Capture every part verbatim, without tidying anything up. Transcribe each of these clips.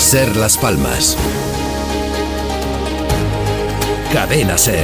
Ser Las Palmas. Cadena Ser.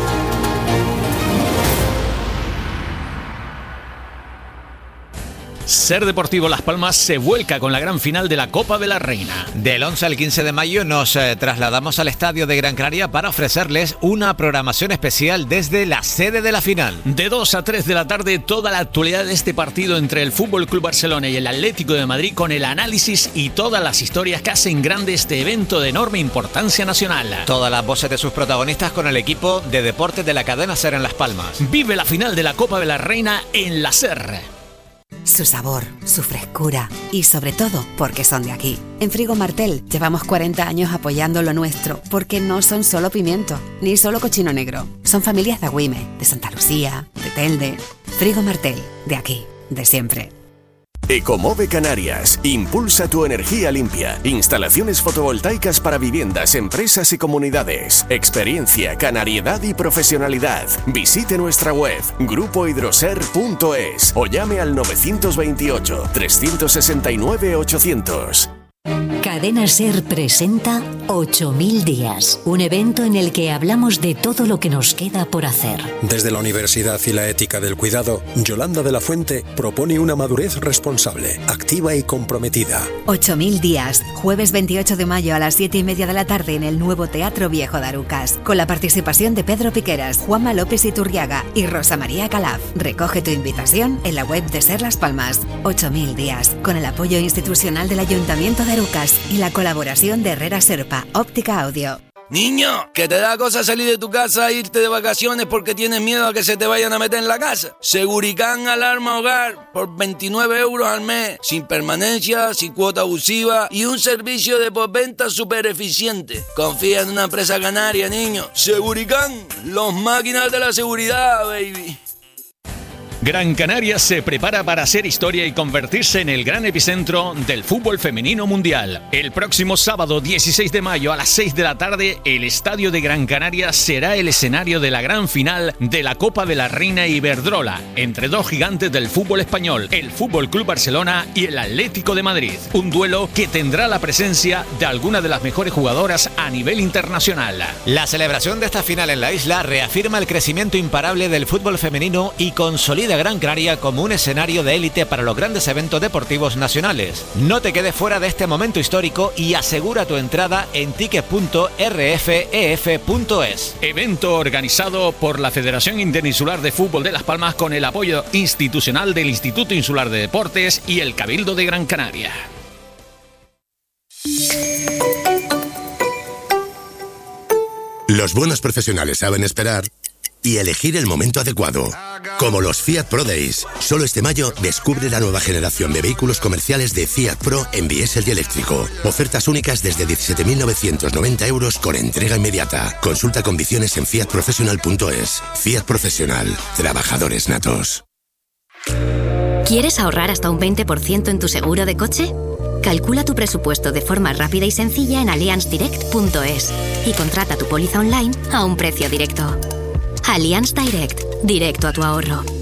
Ser Deportivo Las Palmas se vuelca con la gran final de la Copa de la Reina. Del once al quince de mayo nos eh, trasladamos al estadio de Gran Canaria para ofrecerles una programación especial desde la sede de la final. De dos a tres de la tarde, toda la actualidad de este partido entre el F C Barcelona y el Atlético de Madrid, con el análisis y todas las historias que hacen grande este evento de enorme importancia nacional. Todas las voces de sus protagonistas con el equipo de deportes de la cadena Ser en Las Palmas. Vive la final de la Copa de la Reina en la Ser. Su sabor, su frescura y sobre todo porque son de aquí. En Frigo Martel llevamos cuarenta años apoyando lo nuestro, porque no son solo pimiento, ni solo cochino negro. Son familias de Agüime, de Santa Lucía, de Telde. Frigo Martel, de aquí, de siempre. Ecomove Canarias. Impulsa tu energía limpia. Instalaciones fotovoltaicas para viviendas, empresas y comunidades. Experiencia, canariedad y profesionalidad. Visite nuestra web grupo hidroser punto es o llame al novecientos veintiocho, trescientos sesenta y nueve, ochocientos. Cadena Ser presenta ocho mil días, un evento en el que hablamos de todo lo que nos queda por hacer. Desde la Universidad y la Ética del Cuidado, Yolanda de la Fuente propone una madurez responsable, activa y comprometida. ocho mil días, jueves veintiocho de mayo a las siete y media de la tarde en el nuevo Teatro Viejo de Arucas, con la participación de Pedro Piqueras, Juanma López Iturriaga y Rosa María Calaf. Recoge tu invitación en la web de Ser Las Palmas. ocho mil días, con el apoyo institucional del Ayuntamiento de Arucas y la colaboración de Herrera Serpa, Óptica Audio. Niño, que te da cosa salir de tu casa e irte de vacaciones porque tienes miedo a que se te vayan a meter en la casa. Seguricán Alarma Hogar por veintinueve euros al mes, sin permanencia, sin cuota abusiva y un servicio de postventa súper eficiente. Confía en una empresa canaria, niño. Seguricán, los máquinas de la seguridad, baby. Gran Canaria se prepara para hacer historia y convertirse en el gran epicentro del fútbol femenino mundial. El próximo sábado dieciséis de mayo a las seis de la tarde, el estadio de Gran Canaria será el escenario de la gran final de la Copa de la Reina Iberdrola, entre dos gigantes del fútbol español, el F C Barcelona y el Atlético de Madrid. Un duelo que tendrá la presencia de algunas de las mejores jugadoras a nivel internacional. La celebración de esta final en la isla reafirma el crecimiento imparable del fútbol femenino y consolida Gran Canaria como un escenario de élite para los grandes eventos deportivos nacionales. No te quedes fuera de este momento histórico y asegura tu entrada en ticket punto r f e f punto es. Evento organizado por la Federación Interinsular de Fútbol de Las Palmas con el apoyo institucional del Instituto Insular de Deportes y el Cabildo de Gran Canaria. Los buenos profesionales saben esperar y elegir el momento adecuado. Como los Fiat Pro Days. Solo este mayo descubre la nueva generación de vehículos comerciales de Fiat Pro en diésel y eléctrico. Ofertas únicas desde diecisiete mil novecientos noventa euros con entrega inmediata. Consulta condiciones en fiat professional punto es. Fiat Profesional. Trabajadores natos. ¿Quieres ahorrar hasta un veinte por ciento en tu seguro de coche? Calcula tu presupuesto de forma rápida y sencilla en allianz direct punto es y contrata tu póliza online a un precio directo. Allianz Direct, directo a tu ahorro.